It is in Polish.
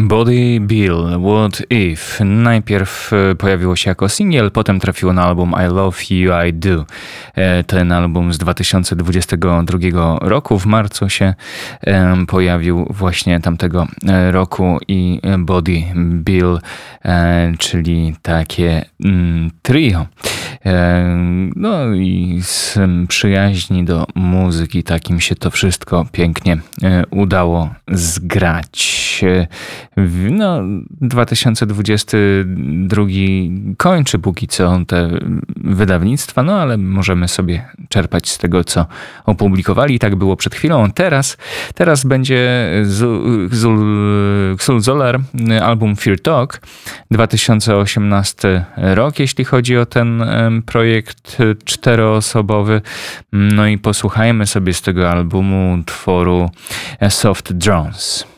Body Bill, What If. Najpierw pojawiło się jako singiel, potem trafiło na album I Love You, I Do. Ten album z 2022 roku, w marcu się pojawił właśnie tamtego roku i Body Bill, czyli takie trio. No i z przyjaźni do muzyki takim się to wszystko pięknie udało zgrać. No, 2022 kończy póki co te wydawnictwa, no ale możemy sobie czerpać z tego, co opublikowali. Tak było przed chwilą. Teraz będzie Xul Zolar, album Fear Talk, 2018 rok, jeśli chodzi o ten projekt czteroosobowy. No i posłuchajmy sobie z tego albumu utworu Soft Drones.